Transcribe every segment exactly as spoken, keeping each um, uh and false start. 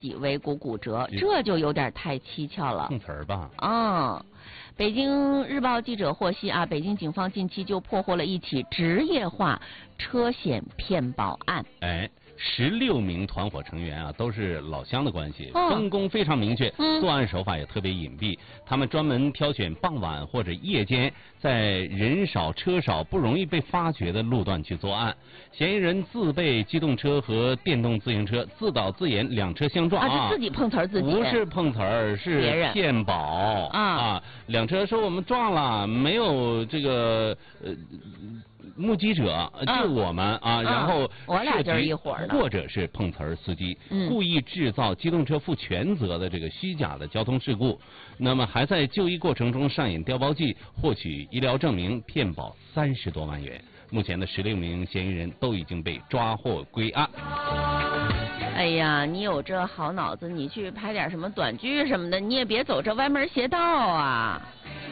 己尾骨骨折，这就有点太蹊跷了。 碰瓷儿吧？ 啊。北京日报记者获悉啊，北京警方近期就破获了一起职业化车险骗保案。 哎。十六名团伙成员啊，都是老乡的关系， 哦、 分工非常明确， 嗯、 作案手法也特别隐蔽。他们专门挑选傍晚或者夜间，在人少车少、不容易被发觉的路段去作案。嫌疑人自备机动车和电动自行车，自导自演，两车相撞啊，就自己碰瓷儿自己， 不是碰瓷儿，是骗保啊啊！两车说我们撞了，没有这个呃。目击者就我们啊， 嗯、 然后我俩就是一伙儿的， 或者是碰瓷儿司机、 嗯、 故意制造机动车负全责的这个虚假的交通事故，那么还在就医过程中上演调包计，获取医疗证明，骗保三十多万元。目前的十六名嫌疑人都已经被抓获归案。 哎呀，你有这好脑子，你去拍点什么短剧什么的，你也别走这歪门邪道啊！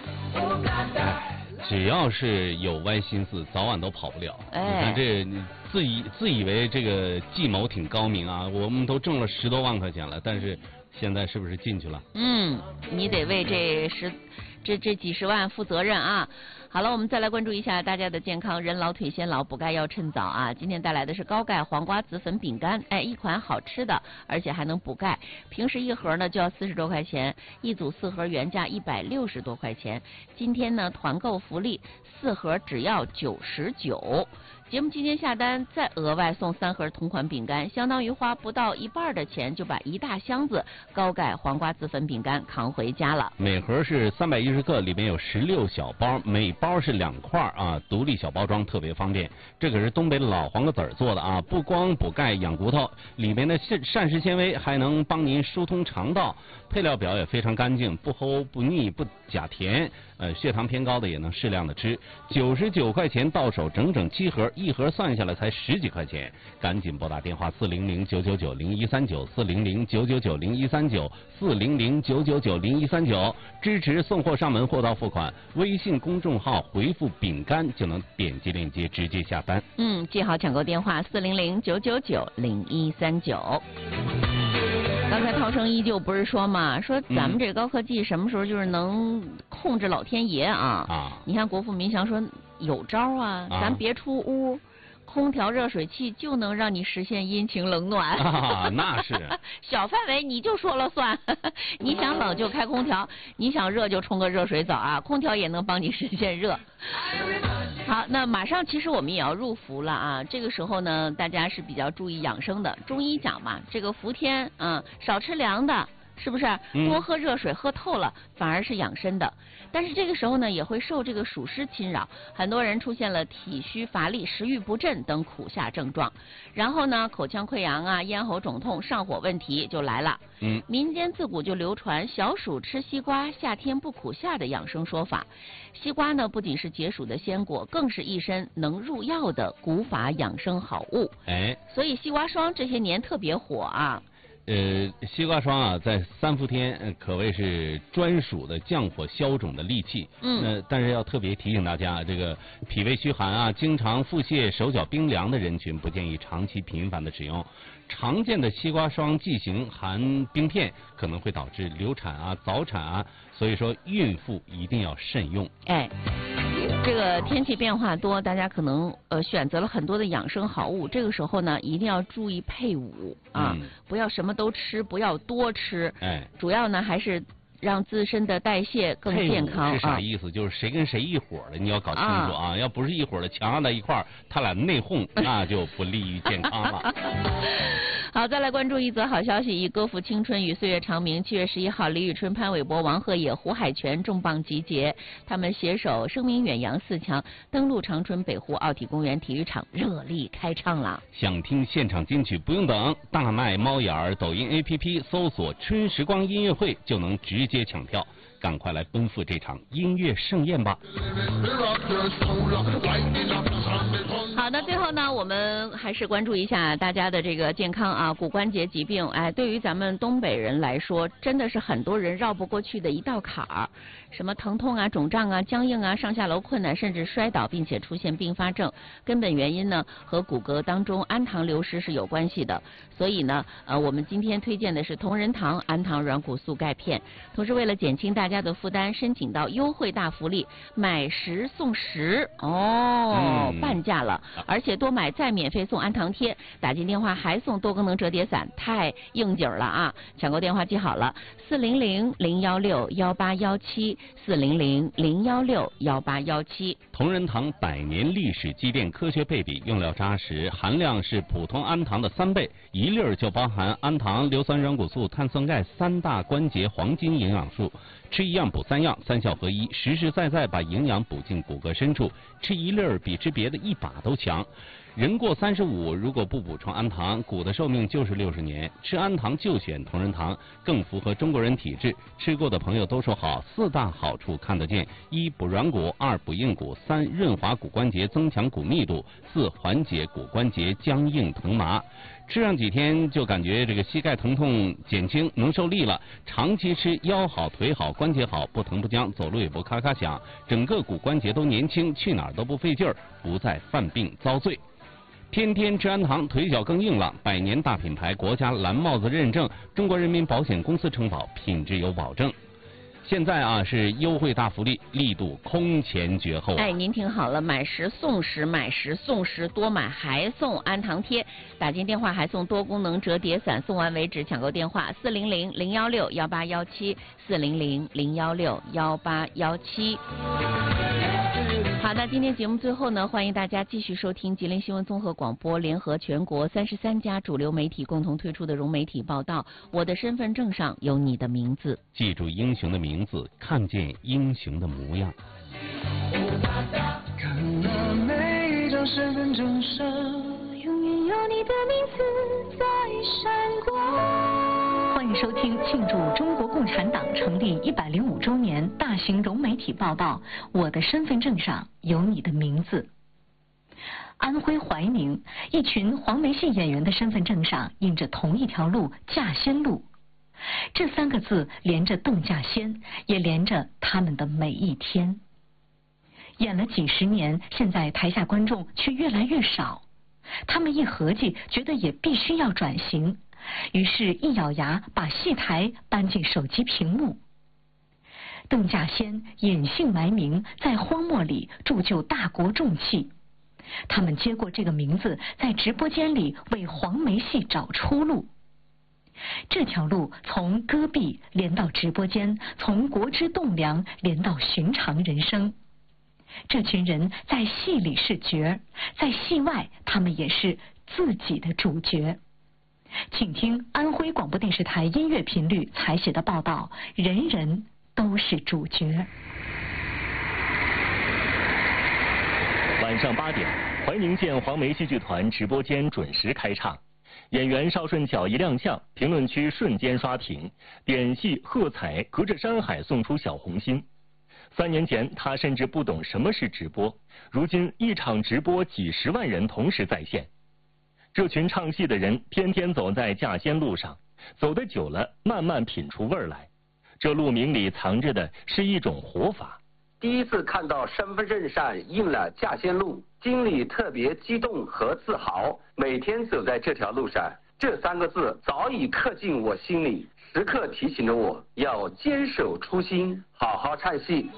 只要是有歪心思，早晚都跑不了。 哎、 你看这自以自以为这个计谋挺高明啊，我们都挣了十多万块钱了，但是现在是不是进去了？ 嗯，你得为这十这这几十万负责任啊！好了，我们再来关注一下大家的健康。人老腿先老，补钙要趁早啊！今天带来的是高钙黄瓜籽粉饼干，哎，一款好吃的，而且还能补钙。平时一盒呢就要四十多块钱，一组四盒原价一百六十多块钱。今天呢团购福利，四盒只要九十九。节目期间下单再额外送三盒同款饼干，相当于花不到一半的钱就把一大箱子高钙黄瓜籽粉饼干扛回家了。 每盒是三百一十克，里面有十六小包，每包是两块啊，独立小包装特别方便。这可是东北老黄瓜籽儿做的啊，不光补钙养骨头，里面的膳食纤维还能帮您疏通肠道。配料表也非常干净，不齁不腻不假甜，呃，血糖偏高的也能适量的吃。九十九块钱到手，整整七盒，一盒算下来才十几块钱，赶紧拨打电话四零零九九九零一三九四零零九九九零一三九四零零九九九零一三九，支持送货上门，货到付款。微信公众号回复饼干就能点击链接直接下单。 嗯，记好抢购电话四零零九九九零一三九。刚才涛声依旧不是说嘛，说咱们这高科技什么时候就是能控制老天爷啊？ 啊！ 你看国富民祥说有招啊， 啊咱别出屋，空调热水器就能让你实现阴晴冷暖。 啊，那是小范围你就说了算，你想冷就开空调，你想热就冲个热水澡啊，空调也能帮你实现热。好，那马上其实我们也要入伏了啊，这个时候呢，大家是比较注意养生的。中医讲嘛，这个伏天啊，少吃凉的，是不是？多喝热水，喝透了反而是养生的。但是这个时候呢，也会受这个暑湿侵扰，很多人出现了体虚乏力、食欲不振等苦夏症状。然后呢，口腔溃疡啊、咽喉肿痛、上火问题就来了。 嗯， 民间自古就流传小暑吃西瓜，夏天不苦夏的养生说法。西瓜呢，不仅是解暑的鲜果，更是一身能入药的古法养生好物。 哎， 所以西瓜霜这些年特别火啊。 呃，西瓜霜啊，在三伏天、呃、可谓是专属的降火消肿的利器。 嗯。 呃，但是要特别提醒大家，这个脾胃虚寒啊、经常腹泻、手脚冰凉的人群，不建议长期频繁的使用。常见的西瓜霜剂型含冰片，可能会导致流产啊、早产啊，所以说孕妇一定要慎用。 哎。这个天气变化多，大家可能呃选择了很多的养生好物，这个时候呢一定要注意配伍啊、嗯，不要什么都吃，不要多吃。 哎， 主要呢还是让自身的代谢更健康。 是啥意思？啊、就是谁跟谁一伙的，你要搞清楚啊！啊要不是一伙的，强要在一块儿，他俩内讧，那就不利于健康了。 好，再来关注一则好消息，以歌赋青春与岁月长鸣。七月十一号，李宇春、潘玮柏、王鹤野、胡海泉重磅集结，他们携手声名远扬四强，登陆长春北湖奥体公园体育场，热力开唱了。 想听现场金曲不用等，大麦、猫眼儿、抖音 A P P 搜索“春时光音乐会”就能直接抢票。赶快来奔赴这场音乐盛宴吧！ 好， 好，那最后呢，我们还是关注一下大家的这个健康啊，骨关节疾病，哎，对于咱们东北人来说，真的是很多人绕不过去的一道坎儿。什么疼痛啊、肿胀啊、僵硬啊、上下楼困难，甚至摔倒，并且出现并发症，根本原因呢和骨骼当中氨糖流失是有关系的。所以呢，呃，我们今天推荐的是同仁堂氨糖软骨素钙片。同时，为了减轻大家的负担，申请到优惠大福利，买十送十哦，嗯、半价了，而且多买再免费送氨糖贴，打进电话还送多功能折叠伞，太应景了啊！抢购电话记好了，四零零零幺六幺八幺七。四零零零幺六幺八幺七。 同仁堂百年历史积淀科学配比，用料扎实，含量是普通氨糖的三倍，一粒儿就包含氨糖、硫酸软骨素、碳酸钙三大关节黄金营养素，吃一样补三样，三效合一，实实在在把营养补进骨骼深处，吃一粒儿比吃别的一把都强。人过三十五，如果不补充氨糖，骨的寿命就是六十年。吃氨糖就选同仁堂，更符合中国人体质。吃过的朋友都说好，四大好处看得见：一、补软骨；二、补硬骨；三、润滑骨关节，增强骨密度；四、缓解骨关节僵硬疼麻。吃上几天就感觉这个膝盖疼痛减轻，能受力了。长期吃，腰好、腿好、关节好，不疼不僵，走路也不咔咔响，整个骨关节都年轻，去哪儿都不费劲儿，不再犯病遭罪。天天吃氨糖，腿脚更硬朗。百年大品牌，国家蓝帽子认证，中国人民保险公司承保，品质有保证。现在啊是优惠大福利，力度空前绝后。 哎，您听好了，买十送十，买十送十，多买还送氨糖贴，打进电话还送多功能折叠伞，送完为止。抢购电话四零零零幺六幺八幺七，四零零零幺六幺八幺七。好的，今天节目最后呢，欢迎大家继续收听吉林新闻综合广播联合全国三十三家主流媒体共同推出的融媒体报道。我的身份证上有你的名字， 记住英雄的名字，看见英雄的模样。 看到每一张身份证上，永远有你的名字在闪光。 欢迎收听庆祝中国共产党成立一百零五周年大型融媒体报道《我的身份证上有你的名字》。安徽怀宁一群黄梅戏演员的身份证上印着同一条路——稼先路，这三个字连着邓稼先，也连着他们的每一天。演了几十年，现在台下观众却越来越少，他们一合计，觉得也必须要转型。于是，一咬牙把戏台搬进手机屏幕。邓稼先隐姓埋名，在荒漠里铸就大国重器。他们接过这个名字，在直播间里为黄梅戏找出路。这条路从戈壁连到直播间，从国之栋梁连到寻常人生。这群人在戏里是角，在戏外，他们也是自己的主角。请听安徽广播电视台音乐频率采写的报道，人人都是主角。 晚上八点，怀宁县黄梅戏剧团直播间准时开唱，演员邵顺巧一亮相，评论区瞬间刷屏，点戏喝彩，隔着山海送出小红心。三年前，他甚至不懂什么是直播，如今一场直播几十万人同时在线。这群唱戏的人天天走在稼先路上，走得久了，慢慢品出味儿来。这路名里藏着的是一种活法。 第一次看到身份证上印了稼先路，心里特别激动和自豪。每天走在这条路上，这三个字早已刻进我心里，时刻提醒着我要坚守初心，好好唱戏。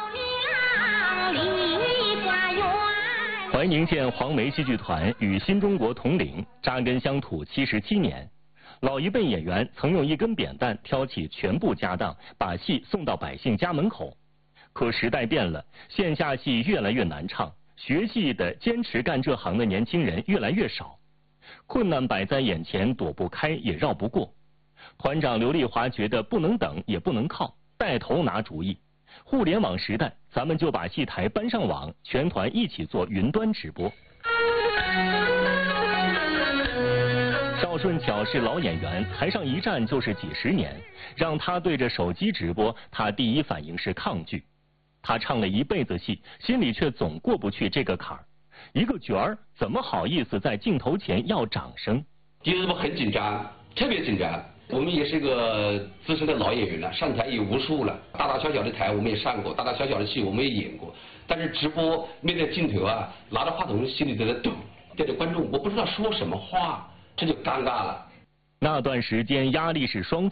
怀宁县黄梅戏剧团与新中国同龄，扎根乡土七十七年。老一辈演员曾用一根扁担挑起全部家当，把戏送到百姓家门口。可时代变了，线下戏越来越难唱，学戏的、坚持干这行的年轻人越来越少。困难摆在眼前，躲不开也绕不过。团长刘丽华觉得不能等也不能靠，带头拿主意。互联网时代，咱们就把戏台搬上网，全团一起做云端直播。邵顺巧是老演员，台上一站就是几十年，让他对着手机直播，他第一反应是抗拒。他唱了一辈子戏，心里却总过不去这个坎儿。 一个角儿怎么好意思在镜头前要掌声？ 其实我很紧张，特别紧张。我们也是个资深的老演员了，上台也无数了，大大小小的台我们也上过，大大小小的戏我们也演过。但是直播面对镜头啊，拿着话筒心里都在抖，对着观众我不知道说什么话，这就尴尬了。 那段时间压力是双